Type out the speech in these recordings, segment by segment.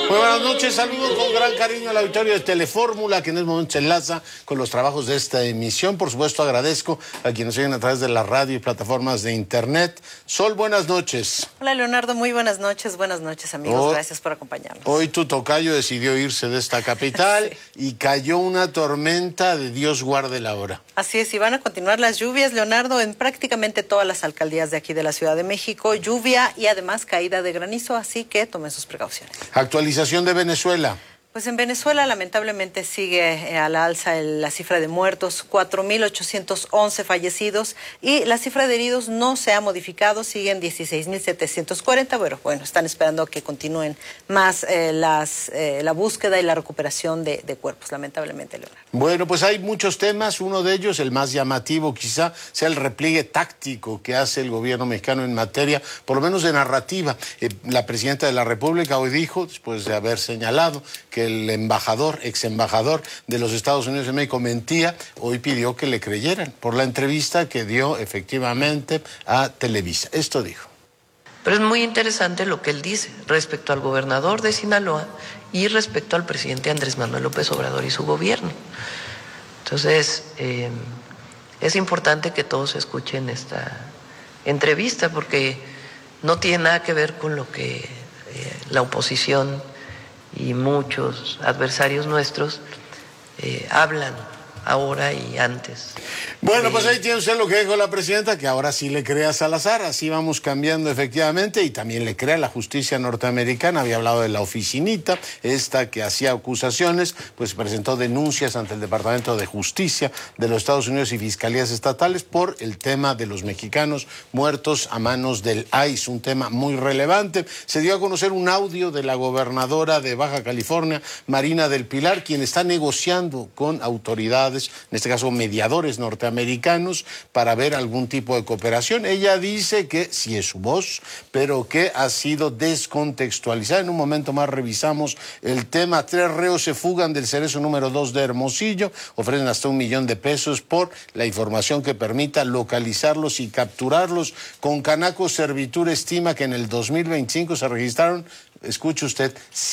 Muy buenas noches, saludo con gran cariño al auditorio de Telefórmula, que en este momento se enlaza con los trabajos de esta emisión. Por supuesto, agradezco a quienes siguen a través de la radio y plataformas de internet. Sol, buenas noches. Hola, Leonardo, muy buenas noches, amigos, gracias por acompañarnos. Hoy tu tocayo decidió irse de esta capital y cayó una tormenta de Dios guarde la hora. Así es, y van a continuar las lluvias, Leonardo, en prácticamente todas las alcaldías de aquí de la Ciudad de México, lluvia y además caída de granizo, así que tomen sus precauciones. Actualización de Venezuela. Pues en Venezuela lamentablemente sigue a la alza la cifra de muertos, 4.811 fallecidos, y la cifra de heridos no se ha modificado, siguen 16.740, pero bueno, están esperando que continúen más la búsqueda y la recuperación de cuerpos, lamentablemente, Leonardo. Bueno, pues hay muchos temas, uno de ellos, el más llamativo quizá, sea el repliegue táctico que hace el gobierno mexicano en materia, por lo menos de narrativa. La presidenta de la República hoy dijo, después de haber señalado que el ex embajador de los Estados Unidos en México mentía, hoy pidió que le creyeran por la entrevista que dio efectivamente a Televisa. Esto dijo. Pero es muy interesante lo que él dice respecto al gobernador de Sinaloa y respecto al presidente Andrés Manuel López Obrador y su gobierno. Entonces, es importante que todos escuchen esta entrevista porque no tiene nada que ver con lo que la oposición y muchos adversarios nuestros hablan ahora y antes. Bueno, pues ahí tiene usted lo que dijo la presidenta, que ahora sí le cree a Salazar, así vamos cambiando efectivamente, y también le cree a la justicia norteamericana. Había hablado de la oficinita, esta que hacía acusaciones, pues presentó denuncias ante el Departamento de Justicia de los Estados Unidos y fiscalías estatales por el tema de los mexicanos muertos a manos del ICE, un tema muy relevante. Se dio a conocer un audio de la gobernadora de Baja California, Marina del Pilar, quien está negociando con autoridades, en este caso mediadores norteamericanos, para ver algún tipo de cooperación. Ella dice que sí es su voz, pero que ha sido descontextualizada. En un momento más revisamos el tema. 3 reos se fugan del Cerezo número 2 de Hermosillo, ofrecen hasta $1 millón por la información que permita localizarlos y capturarlos. Con Canaco Servitur estima que en el 2025 se registraron, escuche usted,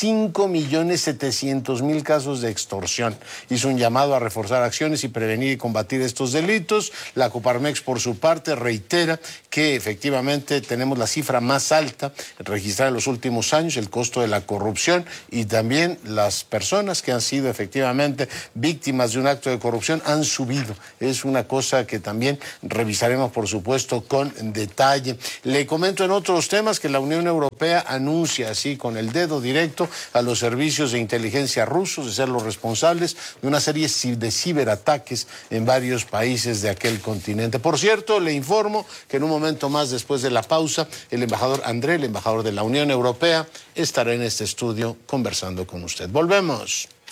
5.700.000 casos de extorsión. Hizo un llamado a reforzar acciones y prevenir y combatir estos delitos. La Coparmex, por su parte, reitera que efectivamente tenemos la cifra más alta registrada en los últimos años, el costo de la corrupción, y también las personas que han sido efectivamente víctimas de un acto de corrupción han subido. Es una cosa que también revisaremos, por supuesto, con detalle. Le comento en otros temas que la Unión Europea anuncia así con el dedo directo a los servicios de inteligencia rusos de ser los responsables de una serie de ciberataques en varios países de aquel continente. Por cierto, le informo que en un momento más después de la pausa, el embajador André, el embajador de la Unión Europea, estará en este estudio conversando con usted. Volvemos.